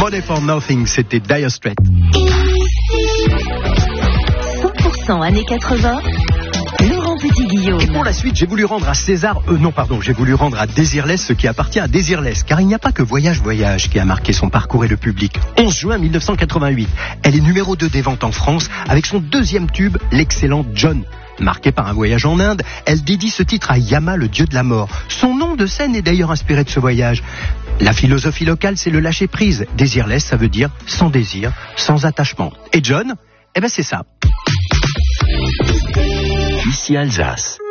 Money for Nothing, c'était Dire Straits. 100% années 80. Laurent Petit-Guillaume. Et pour la suite, j'ai voulu rendre à j'ai voulu rendre à Désirless ce qui appartient à Désirless, car il n'y a pas que Voyage Voyage qui a marqué son parcours et le public. 11 juin 1988, elle est numéro 2 des ventes en France avec son deuxième tube, l'excellent John. Marquée par un voyage en Inde, elle dédie ce titre à Yama, le dieu de la mort. Son nom de scène est d'ailleurs inspiré de ce voyage. La philosophie locale, c'est le lâcher-prise. Désirless, ça veut dire sans désir, sans attachement. Et John, c'est ça. Ici Alsace.